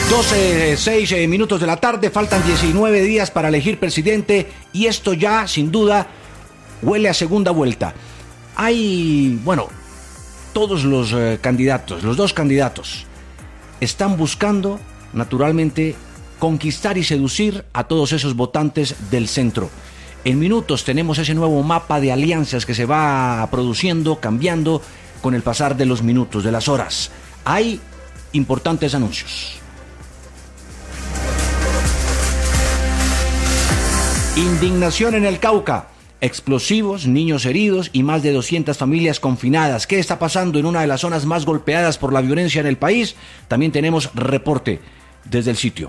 12:06 minutos de la tarde, faltan 19 días para elegir presidente y esto ya, sin duda, huele a segunda vuelta. Hay, todos los candidatos, los dos candidatos, están buscando, naturalmente, conquistar y seducir a todos esos votantes del centro. En minutos tenemos ese nuevo mapa de alianzas que se va produciendo, cambiando con el pasar de los minutos, de las horas. Hay importantes anuncios. Indignación en el Cauca. Explosivos, niños heridos y más de 200 familias confinadas. ¿Qué está pasando en una de las zonas más golpeadas por la violencia en el país? También tenemos reporte desde el sitio.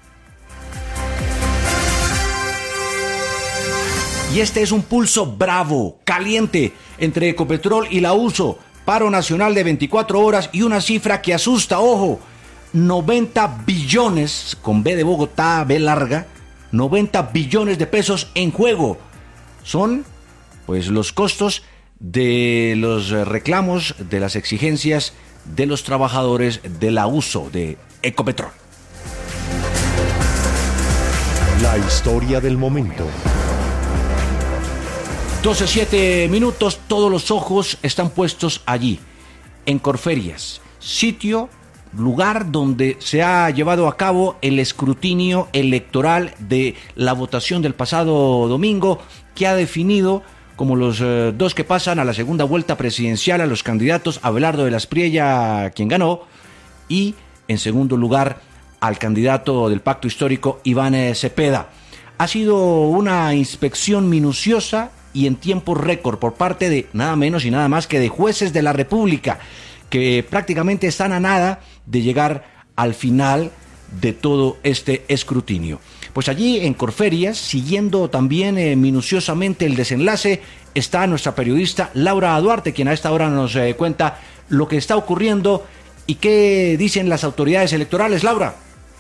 Y este es un pulso bravo, caliente, entre Ecopetrol y la USO. Paro nacional de 24 horas y una cifra que asusta, ojo, 90 billones, con B de Bogotá, B larga, 90 billones de pesos en juego. Son, pues, los costos de los reclamos, de las exigencias de los trabajadores de la USO, de Ecopetrol. La historia del momento. 12:07 minutos, todos los ojos están puestos allí, en Corferias, sitio, lugar donde se ha llevado a cabo el escrutinio electoral de la votación del pasado domingo, que ha definido como los dos que pasan a la segunda vuelta presidencial a los candidatos Abelardo de la Espriella, quien ganó, y en segundo lugar al candidato del Pacto Histórico, Iván Cepeda. Ha sido una inspección minuciosa y en tiempo récord por parte de nada menos y nada más que de jueces de la República, que prácticamente están a nada de llegar al final de todo este escrutinio. Pues allí en Corferias, siguiendo también minuciosamente el desenlace, está nuestra periodista Laura Duarte, quien a esta hora nos cuenta lo que está ocurriendo y qué dicen las autoridades electorales. Laura.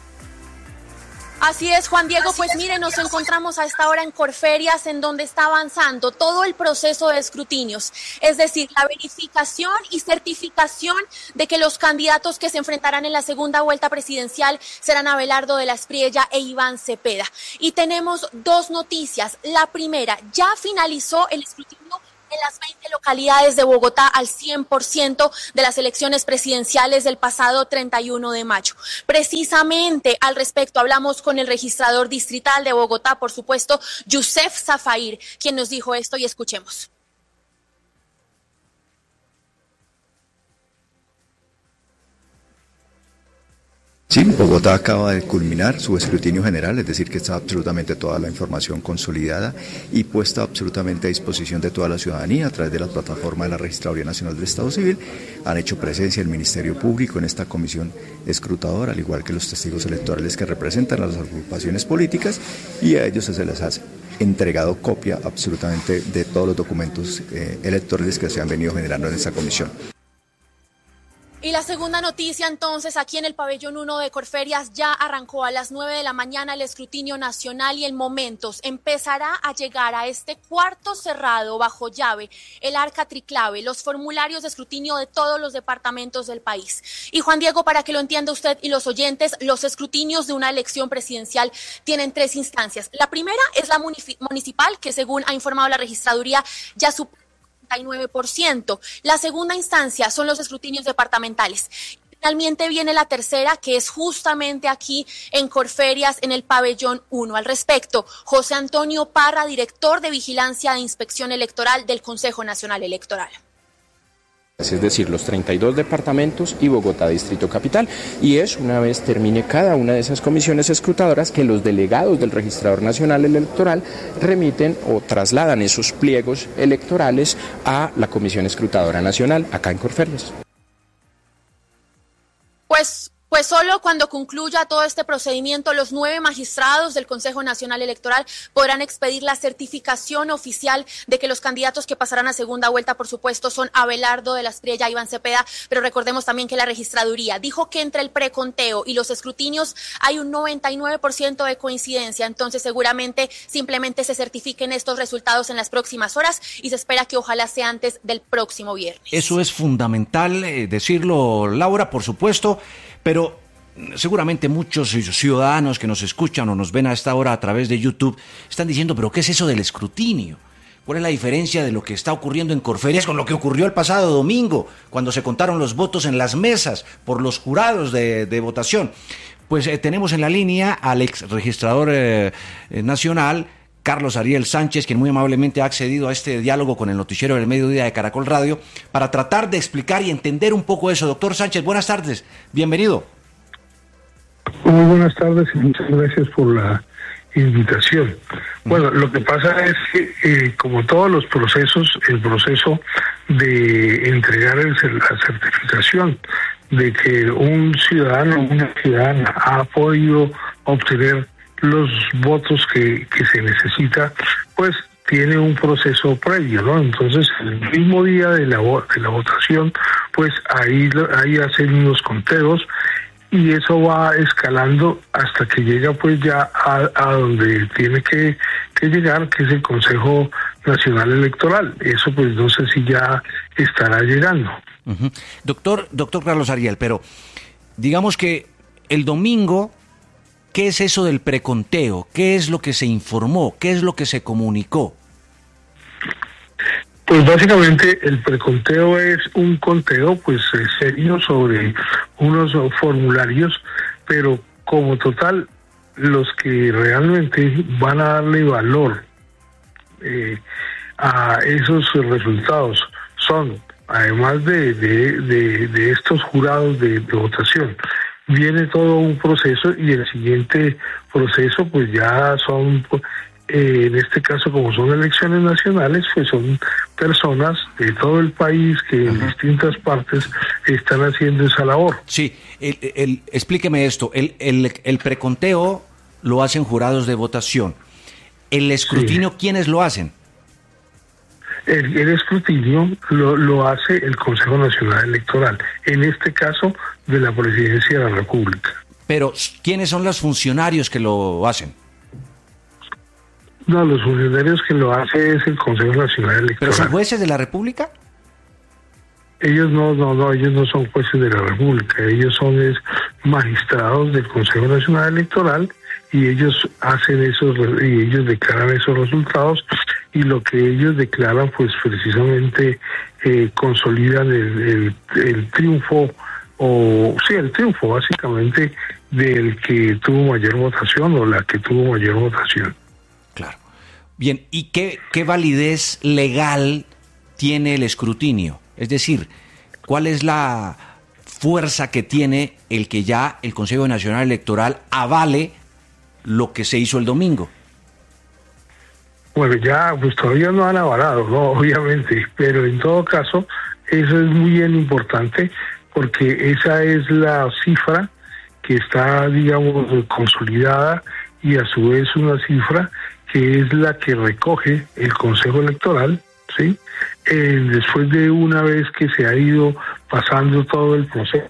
Así es, Juan Diego, pues miren, nos encontramos a esta hora en Corferias, en donde está avanzando todo el proceso de escrutinios, es decir, la verificación y certificación de que los candidatos que se enfrentarán en la segunda vuelta presidencial serán Abelardo de la Espriella e Iván Cepeda. Y tenemos dos noticias. La primera, ya finalizó el escrutinio en las 20 localidades de Bogotá al 100% de las elecciones presidenciales del pasado 31 de mayo. Precisamente al respecto hablamos con el registrador distrital de Bogotá, por supuesto, Yusef Zafair, quien nos dijo esto, y escuchemos. Sí, Bogotá acaba de culminar su escrutinio general, es decir, que está absolutamente toda la información consolidada y puesta absolutamente a disposición de toda la ciudadanía a través de la plataforma de la Registraduría Nacional del Estado Civil. Han hecho presencia el Ministerio Público en esta comisión escrutadora, al igual que los testigos electorales que representan a las agrupaciones políticas, y a ellos se les ha entregado copia absolutamente de todos los documentos electorales que se han venido generando en esta comisión. Y la segunda noticia, entonces, aquí en el pabellón 1 de Corferias ya arrancó a las 9 de la mañana el escrutinio nacional y en momentos empezará a llegar a este cuarto cerrado bajo llave el arca triclave, los formularios de escrutinio de todos los departamentos del país. Y Juan Diego, para que lo entienda usted y los oyentes, los escrutinios de una elección presidencial tienen tres instancias. La primera es la municipal, que según ha informado la registraduría ya supera 99%. La segunda instancia son los escrutinios departamentales. Finalmente viene la tercera, que es justamente aquí en Corferias, en el pabellón 1. Al respecto, José Antonio Parra, director de Vigilancia e Inspección Electoral del Consejo Nacional Electoral. Es decir, los 32 departamentos y Bogotá Distrito Capital, y es una vez termine cada una de esas comisiones escrutadoras que los delegados del Registrador Nacional Electoral remiten o trasladan esos pliegos electorales a la Comisión Escrutadora Nacional acá en Corferias. Pues solo cuando concluya todo este procedimiento, los 9 magistrados del Consejo Nacional Electoral podrán expedir la certificación oficial de que los candidatos que pasarán a segunda vuelta, por supuesto, son Abelardo de la Espriella y Iván Cepeda, pero recordemos también que la registraduría dijo que entre el preconteo y los escrutinios hay un 99% de coincidencia, entonces seguramente simplemente se certifiquen estos resultados en las próximas horas y se espera que ojalá sea antes del próximo viernes. Eso es fundamental decirlo, Laura, por supuesto. Pero seguramente muchos ciudadanos que nos escuchan o nos ven a esta hora a través de YouTube están diciendo, pero ¿qué es eso del escrutinio? ¿Cuál es la diferencia de lo que está ocurriendo en Corferias con lo que ocurrió el pasado domingo, cuando se contaron los votos en las mesas por los jurados de votación? Pues tenemos en la línea al ex registrador nacional, Carlos Ariel Sánchez, quien muy amablemente ha accedido a este diálogo con el noticiero del mediodía de Caracol Radio para tratar de explicar y entender un poco eso. Doctor Sánchez, buenas tardes, bienvenido. Muy buenas tardes y muchas gracias por la invitación. Bueno, lo que pasa es que, como todos los procesos, el proceso de entregar la certificación de que un ciudadano o una ciudadana ha podido obtener los votos que se necesita, pues tiene un proceso previo, ¿no? Entonces, el mismo día de la votación, pues ahí hacen unos conteos y eso va escalando hasta que llega pues ya a donde tiene que llegar, que es el Consejo Nacional Electoral. Eso pues no sé si ya estará llegando. Uh-huh. Doctor Carlos Ariel, pero digamos que el domingo, ¿qué es eso del preconteo? ¿Qué es lo que se informó? ¿Qué es lo que se comunicó? Pues básicamente el preconteo es un conteo pues serio sobre unos formularios, pero como total los que realmente van a darle valor a esos resultados son, además de estos jurados de votación, viene todo un proceso y el siguiente proceso pues ya son... en este caso, como son elecciones nacionales, pues son personas de todo el país que en distintas partes están haciendo esa labor. Sí, explíqueme esto. El preconteo lo hacen jurados de votación. ¿El escrutinio quiénes lo hacen? El escrutinio lo hace el Consejo Nacional Electoral, en este caso de la Presidencia de la República. Pero, ¿quiénes son los funcionarios que lo hacen? No, los funcionarios que lo hace es el Consejo Nacional Electoral. ¿Pero son jueces de la República? Ellos no, ellos no son jueces de la República, ellos son magistrados del Consejo Nacional Electoral y ellos hacen y ellos declaran esos resultados y lo que ellos declaran pues precisamente consolidan el triunfo, el triunfo básicamente del que tuvo mayor votación o la que tuvo mayor votación. Claro. Bien, ¿y qué validez legal tiene el escrutinio? Es decir, ¿cuál es la fuerza que tiene el que ya el Consejo Nacional Electoral avale lo que se hizo el domingo? Bueno, ya pues todavía no han avalado, ¿no? Obviamente, pero en todo caso, eso es muy bien importante porque esa es la cifra que está, digamos, consolidada y a su vez una cifra que es la que recoge el Consejo Electoral, ¿sí? Después de una vez que se ha ido pasando todo el proceso.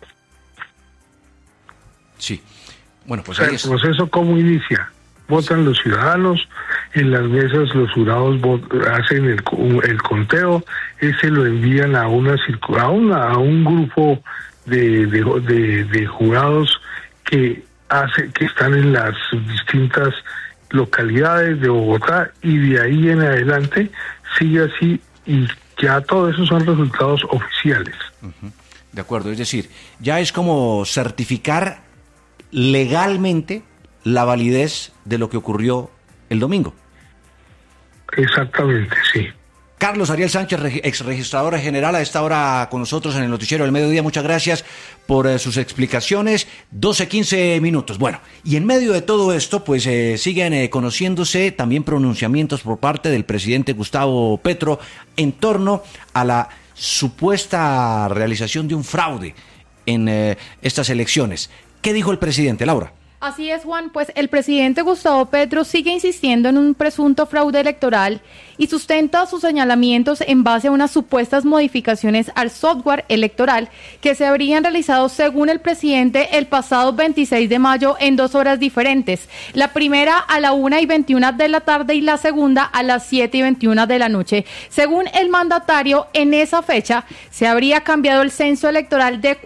Sí. Bueno, pues el proceso, ¿cómo inicia? Votan los ciudadanos, en las mesas los jurados hacen el conteo, ese lo envían a un grupo de jurados que están en las distintas localidades de Bogotá y de ahí en adelante sigue así y ya todo eso son resultados oficiales. Uh-huh. De acuerdo, es decir, ya es como certificar legalmente la validez de lo que ocurrió el domingo. Exactamente, sí. Carlos Ariel Sánchez, ex registrador general, a esta hora con nosotros en el noticiero del mediodía. Muchas gracias por sus explicaciones. 12:15. Bueno, y en medio de todo esto, pues siguen conociéndose también pronunciamientos por parte del presidente Gustavo Petro en torno a la supuesta realización de un fraude en estas elecciones. ¿Qué dijo el presidente, Laura? Así es, Juan, pues el presidente Gustavo Petro sigue insistiendo en un presunto fraude electoral y sustenta sus señalamientos en base a unas supuestas modificaciones al software electoral que se habrían realizado, según el presidente, el pasado 26 de mayo en 2 horas diferentes. La primera a la 1:21 de la tarde y la segunda a las 7:21 de la noche. Según el mandatario, en esa fecha se habría cambiado el censo electoral de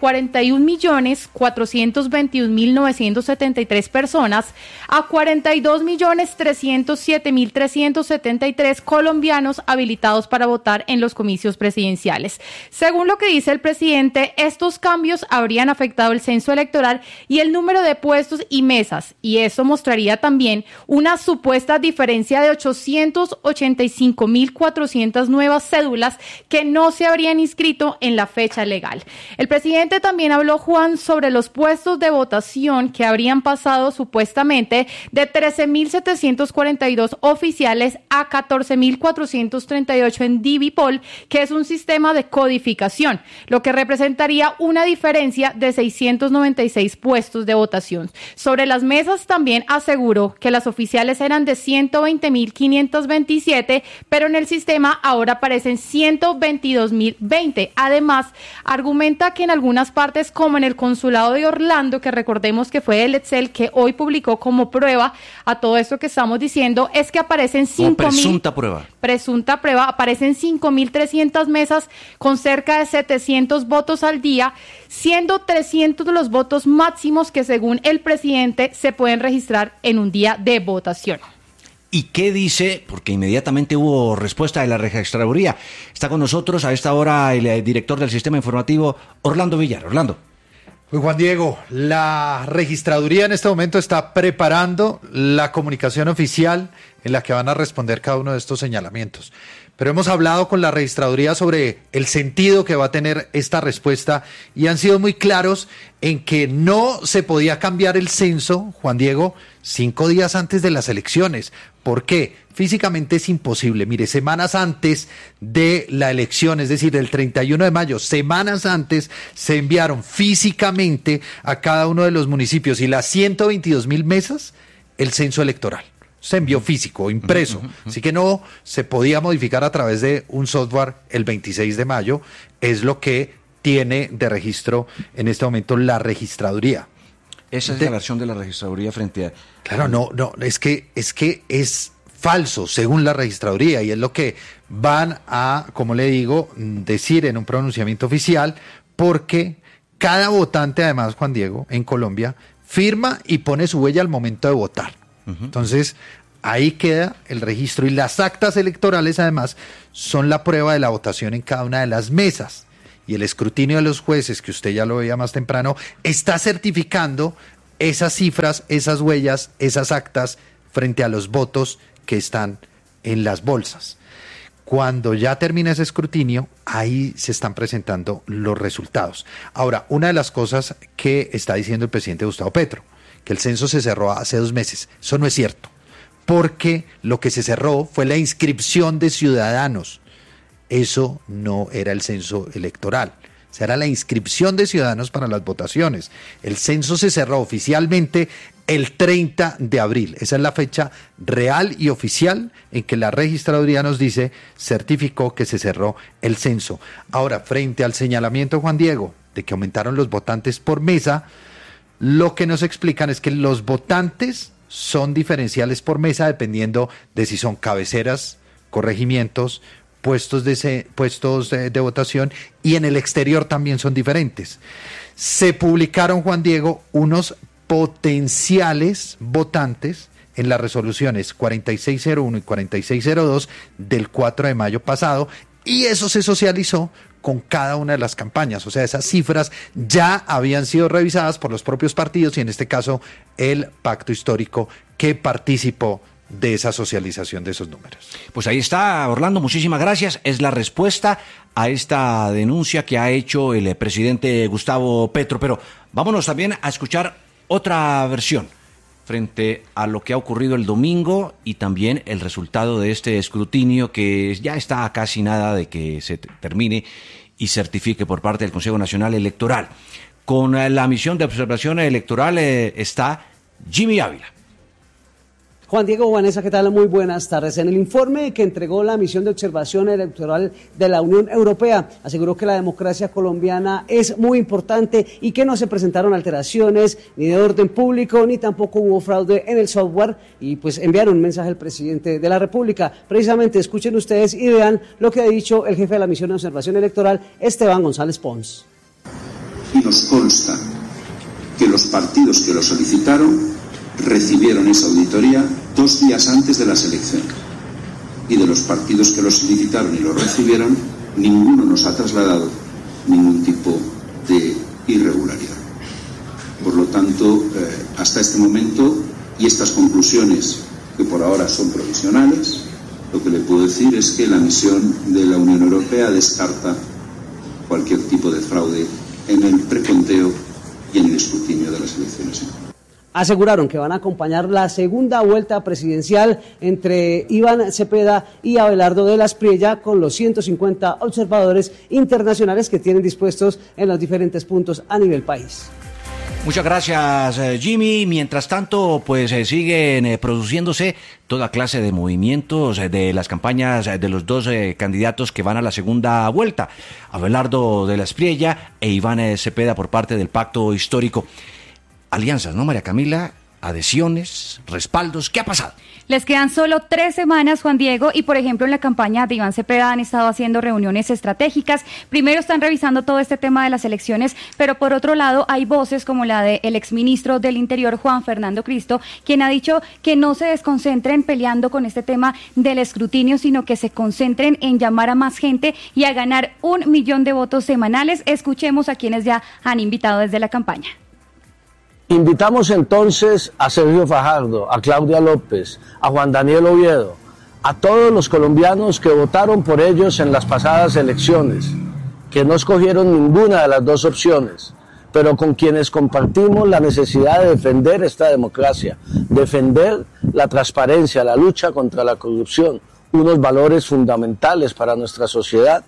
41.421.973 personas a 42.307.373 colombianos habilitados para votar en los comicios presidenciales. Según lo que dice el presidente, estos cambios habrían afectado el censo electoral y el número de puestos y mesas, y eso mostraría también una supuesta diferencia de 885.400 nuevas cédulas que no se habrían inscrito en la fecha legal. El presidente también habló, Juan, sobre los puestos de votación que habrían pasado supuestamente de 13.742 oficiales a 14.438 en Divipol, que es un sistema de codificación, lo que representaría una diferencia de 696 puestos de votación. Sobre las mesas también aseguró que las oficiales eran de 120.527, pero en el sistema ahora aparecen 122.020. Además, argumenta que en algunas partes, como en el consulado de Orlando, que recordemos que fue el Excel que hoy publicó como prueba a todo esto que estamos diciendo, es que aparecen 5.000 presunta prueba, aparecen 5.300 mesas con cerca de 700 votos al día, siendo 300 de los votos máximos que, según el presidente, se pueden registrar en un día de votación. ¿Y qué dice? Porque inmediatamente hubo respuesta de la registraduría. Está con nosotros a esta hora el director del sistema informativo, Orlando Villar. Orlando. Pues Juan Diego, la registraduría en este momento está preparando la comunicación oficial en la que van a responder cada uno de estos señalamientos. Pero hemos hablado con la registraduría sobre el sentido que va a tener esta respuesta y han sido muy claros en que no se podía cambiar el censo, Juan Diego, 5 días antes de las elecciones. ¿Por qué? Físicamente es imposible. Mire, semanas antes de la elección, es decir, el 31 de mayo, semanas antes, se enviaron físicamente a cada uno de los municipios y las 122.000 mesas el censo electoral. Se envió físico, impreso, así que no se podía modificar a través de un software el 26 de mayo, es lo que tiene de registro en este momento la registraduría. Esa es la versión de la registraduría frente a... Claro, no, es que es falso según la registraduría y es lo que van a, como le digo, decir en un pronunciamiento oficial, porque cada votante, además, Juan Diego, en Colombia, firma y pone su huella al momento de votar. Entonces, ahí queda el registro y las actas electorales, además, son la prueba de la votación en cada una de las mesas. Y el escrutinio de los jueces, que usted ya lo veía más temprano, está certificando esas cifras, esas huellas, esas actas frente a los votos que están en las bolsas. Cuando ya termina ese escrutinio, ahí se están presentando los resultados. Ahora, una de las cosas que está diciendo el presidente Gustavo Petro, que el censo se cerró hace 2 meses. Eso no es cierto, porque lo que se cerró fue la inscripción de ciudadanos. Eso no era el censo electoral, o sea, era la inscripción de ciudadanos para las votaciones. El censo se cerró oficialmente el 30 de abril. Esa es la fecha real y oficial en que la registraduría nos dice, certificó que se cerró el censo. Ahora, frente al señalamiento, Juan Diego, de que aumentaron los votantes por mesa, lo que nos explican es que los votantes son diferenciales por mesa dependiendo de si son cabeceras, corregimientos, puestos de votación, y en el exterior también son diferentes. Se publicaron, Juan Diego, unos potenciales votantes en las resoluciones 4601 y 4602 del 4 de mayo pasado, y eso se socializó con cada una de las campañas. O sea, esas cifras ya habían sido revisadas por los propios partidos y en este caso el pacto histórico que participó de esa socialización de esos números. Pues ahí está, Orlando, muchísimas gracias. Es la respuesta a esta denuncia que ha hecho el presidente Gustavo Petro. Pero vámonos también a escuchar otra versión frente a lo que ha ocurrido el domingo y también el resultado de este escrutinio que ya está a casi nada de que se termine y certifique por parte del Consejo Nacional Electoral. Con la misión de observación electoral está Jimmy Ávila. Juan Diego, Vanessa, ¿qué tal? Muy buenas tardes. En el informe que entregó la misión de observación electoral de la Unión Europea, aseguró que la democracia colombiana es muy importante y que no se presentaron alteraciones ni de orden público, ni tampoco hubo fraude en el software, y pues enviaron un mensaje al presidente de la República. Precisamente, escuchen ustedes y vean lo que ha dicho el jefe de la misión de observación electoral, Esteban González Pons. Y nos consta que los partidos que lo solicitaron recibieron esa auditoría 2 días antes de las elecciones, y de los partidos que lo solicitaron y lo recibieron, ninguno nos ha trasladado ningún tipo de irregularidad. Por lo tanto, hasta este momento, y estas conclusiones que por ahora son provisionales, lo que le puedo decir es que la misión de la Unión Europea descarta cualquier tipo de fraude en el preconteo y en el escrutinio de las elecciones. Aseguraron que van a acompañar la segunda vuelta presidencial entre Iván Cepeda y Abelardo de la Espriella con los 150 observadores internacionales que tienen dispuestos en los diferentes puntos a nivel país. Muchas gracias, Jimmy. Mientras tanto, pues siguen produciéndose toda clase de movimientos de las campañas de los dos candidatos que van a la segunda vuelta, Abelardo de la Espriella e Iván Cepeda por parte del Pacto Histórico. Alianzas, ¿no, María Camila? Adhesiones, respaldos, ¿qué ha pasado? Les quedan solo 3 semanas, Juan Diego, y por ejemplo en la campaña de Iván Cepeda han estado haciendo reuniones estratégicas. Primero están revisando todo este tema de las elecciones, pero por otro lado hay voces como la del exministro del Interior, Juan Fernando Cristo, quien ha dicho que no se desconcentren peleando con este tema del escrutinio, sino que se concentren en llamar a más gente y a ganar 1 millón de votos semanales. Escuchemos a quienes ya han invitado desde la campaña. Invitamos entonces a Sergio Fajardo, a Claudia López, a Juan Daniel Oviedo, a todos los colombianos que votaron por ellos en las pasadas elecciones, que no escogieron ninguna de las dos opciones, pero con quienes compartimos la necesidad de defender esta democracia, defender la transparencia, la lucha contra la corrupción, unos valores fundamentales para nuestra sociedad.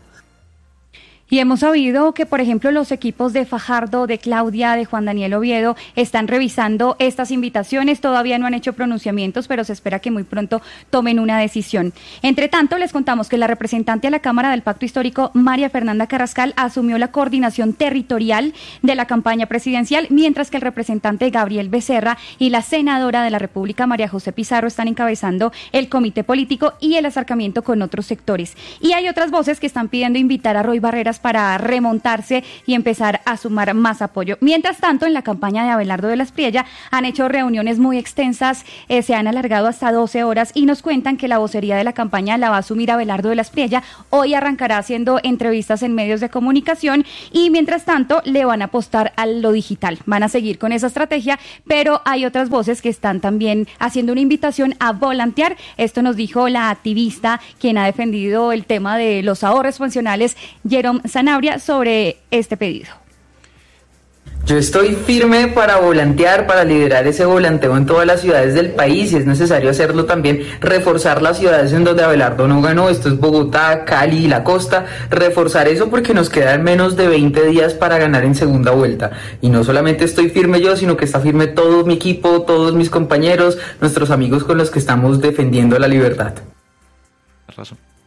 Y hemos sabido que, por ejemplo, los equipos de Fajardo, de Claudia, de Juan Daniel Oviedo están revisando estas invitaciones. Todavía no han hecho pronunciamientos, pero se espera que muy pronto tomen una decisión. Entre tanto, les contamos que la representante a la Cámara del Pacto Histórico, María Fernanda Carrascal, asumió la coordinación territorial de la campaña presidencial, mientras que el representante Gabriel Becerra y la senadora de la República, María José Pizarro, están encabezando el comité político y el acercamiento con otros sectores. Y hay otras voces que están pidiendo invitar a Roy Barreras para remontarse y empezar a sumar más apoyo. Mientras tanto, en la campaña de Abelardo de la Espriella han hecho reuniones muy extensas, se han alargado hasta 12 horas y nos cuentan que la vocería de la campaña la va a asumir Abelardo de la Espriella. Hoy arrancará haciendo entrevistas en medios de comunicación y mientras tanto le van a apostar a lo digital. Van a seguir con esa estrategia, pero hay otras voces que están también haciendo una invitación a volantear. Esto nos dijo la activista quien ha defendido el tema de los ahorros pensionales, Jerome Sanabria, sobre este pedido. Yo estoy firme para volantear, para liderar ese volanteo en todas las ciudades del país, y es necesario hacerlo también, reforzar las ciudades en donde Abelardo no ganó. Esto es Bogotá, Cali y la costa, reforzar eso porque nos quedan menos de 20 días para ganar en segunda vuelta. Y no solamente estoy firme yo, sino que está firme todo mi equipo, todos mis compañeros, nuestros amigos con los que estamos defendiendo la libertad. Razón.